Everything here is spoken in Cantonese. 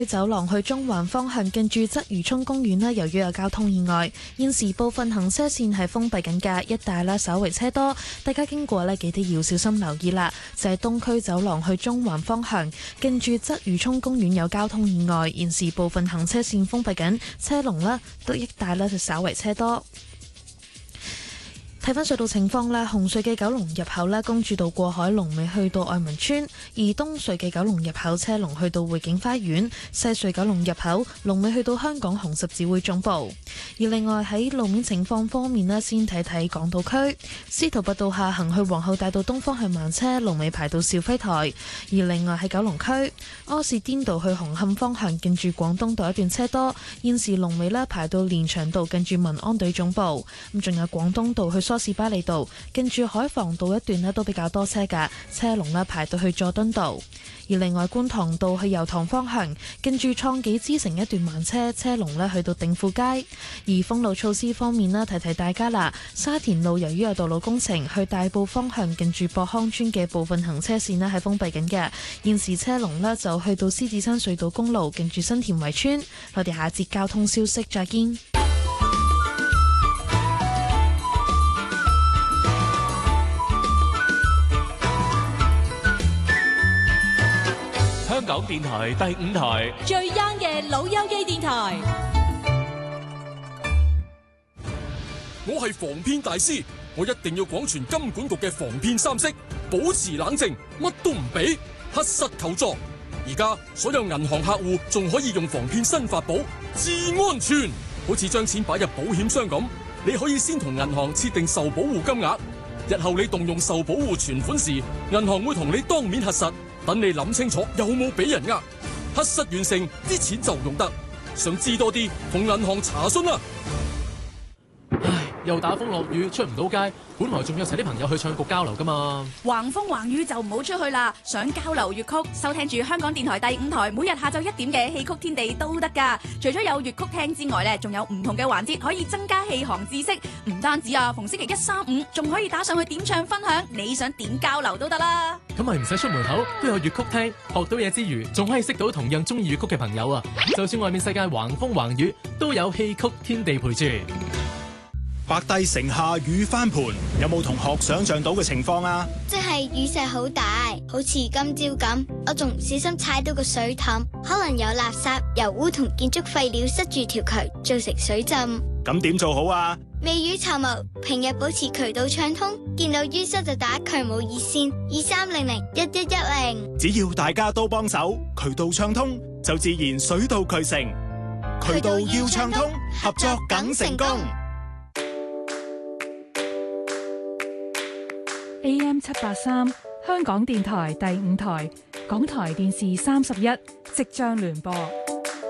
走廊去中環方向，近住鰂魚涌公園咧，由於有交通意外，現時部分行車線係封閉緊㗎，一帶咧稍為車多，大家經過咧記得要小心留意啦。就係東區走廊去中環方向，近住鰂魚涌公園有交通意外，現時部分行車線封閉緊，車龍咧都一帶咧就稍為車多。睇返隧道情況啦，紅隧嘅九龍入口咧，公主道過海龍尾去到愛民村；而東隧嘅九龍入口車龍去到匯景花園，西隧九龍入口龍尾去到香港紅十字會總部。而另外喺路面情況方面咧，先睇睇港島區司徒拔道下行去皇后大道東方向慢車，龍尾排到肇輝台；而另外喺九龍區柯士甸道去紅磡方向，近住廣東道一段車多，現時龍尾咧排到連翔道，近住民安隊總部。咁仲有廣東道去梳士巴利道，近住海防道一段咧都比較多車㗎，車龍咧排到去佐敦道。而另外觀塘道去油塘方向，近住創紀之城一段慢車，車龍咧去到定富街。而封路措施方面咧，提提大家啦，沙田路由於有道路工程，去大埔方向近住博康村嘅部分行車線咧係封閉緊嘅，現時車龍咧就去到獅子山隧道公路，近住新田圍村。我哋下一節交通消息再見。 香港電台第5台最 young 嘅老友記電台。 我係防騙大師，我一定要廣傳金管局嘅防騙3式，保持冷靜，乜都唔俾，核實求助。而家所有銀行客戶仲可以用防騙新法寶至安全，好似將錢擺入保險箱咁，你可以先同銀行設定受保護金額，日後你動用受保護存款時，銀行會同你當面核實，等你諗清楚有冇俾人呃，核實完成啲錢就用得。想知多啲，同銀行查詢啦。 又打風落雨出唔到街，本來仲有齊啲朋友去唱局交流噶嘛。 橫風橫雨就唔好出去啦，想交流粵曲，收聽住香港電台第5台每日下晝1點嘅戲曲天地都得噶。除咗有粵曲聽之外咧，仲有唔同嘅環節可以增加戲行知識。唔單止啊，逢星期1、3、5仲可以打上去點唱分享，你想點交流都得啦。 咁咪唔使出門口都有粵曲聽，學到嘢之餘，仲可以識到同樣中意粵曲嘅朋友啊！就算外面世界橫風橫雨，都有戲曲天地陪住。 白帝城下雨翻盤，有冇同學想象到嘅情況啊？ 即係雨勢好大，好似今朝咁，我仲唔小心踩到個水凼，可能有垃圾、油污同建築廢料塞住條渠，造成水浸。 咁點做好啊？ 未雨綢繆，平日保持渠道暢通，見到淤塞就打渠務熱線23001110。 只要大家都幫手，渠道暢通，就自然水到渠成。渠道要暢通，合作梗成功。 AM 783香港電台第5台，港台電視31即將聯播。